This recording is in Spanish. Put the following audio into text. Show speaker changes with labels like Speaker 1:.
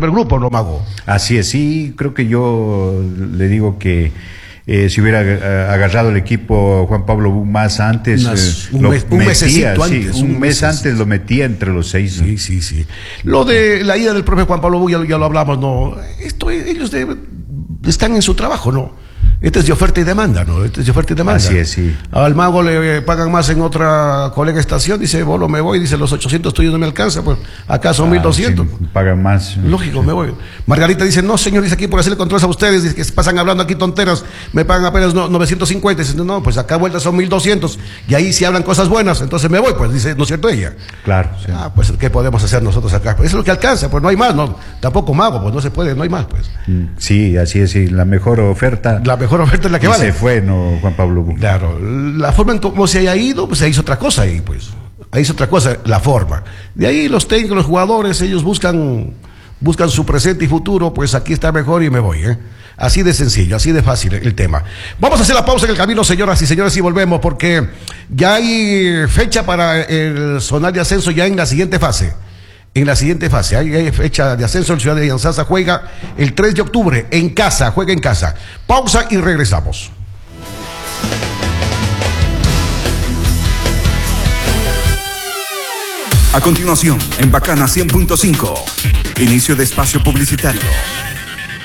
Speaker 1: primer grupo, ¿no, Mago?
Speaker 2: Así es, sí, creo que yo le digo que si hubiera agarrado el equipo Juan Pablo más antes,
Speaker 1: un mesecito antes.
Speaker 2: Un mes antes lo metía entre los 6. ¿No?
Speaker 1: Sí. Lo de la ida del profe Juan Pablo ya lo hablamos, ¿no? Ellos están en su trabajo, ¿no? Este es de oferta y demanda, ¿no?
Speaker 2: Así es, sí.
Speaker 1: Al Mago le pagan más en otra colega estación, dice, Bolo, me voy, dice, los 800 tuyos no me alcanza, pues acá son 1.200.
Speaker 2: Sí, pagan más.
Speaker 1: Lógico, me voy. Margarita dice, no, señor, dice aquí por hacerle controles a ustedes, dice que se pasan hablando aquí tonteras, me pagan apenas 950. Dice, no, pues acá vueltas son 1.200, y ahí sí hablan cosas buenas, entonces me voy, pues, dice, ¿no es cierto ella?
Speaker 2: Claro. Sí.
Speaker 1: Pues, ¿qué podemos hacer nosotros acá? Pues eso es lo que alcanza, pues no hay más, ¿no? Tampoco Mago, pues no se puede, no hay más, pues.
Speaker 2: Sí, así es, sí, la mejor oferta.
Speaker 1: La mejor oferta es la que vale.
Speaker 2: Se fue, ¿no, Juan Pablo?
Speaker 1: Claro, la forma en cómo se haya ido, pues se hizo otra cosa ahí, pues. Ahí hizo otra cosa, la forma. De ahí los técnicos, los jugadores, ellos buscan su presente y futuro, pues aquí está mejor y me voy, ¿eh? Así de sencillo, así de fácil el tema. Vamos a hacer la pausa en el camino, señoras y señores, y volvemos, porque ya hay fecha para el zonal de ascenso ya en la siguiente fase. Hay fecha de ascenso. El Ciudad de Alianza juega el 3 de octubre en casa, juega en casa. Pausa y regresamos.
Speaker 3: A continuación, en Bacana 100.5, inicio de espacio publicitario.